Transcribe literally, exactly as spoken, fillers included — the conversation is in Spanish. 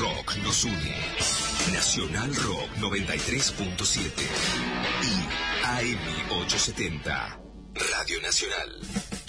rock nos une. Nacional Rock noventa y tres punto siete y A M ochocientos setenta, Radio Nacional.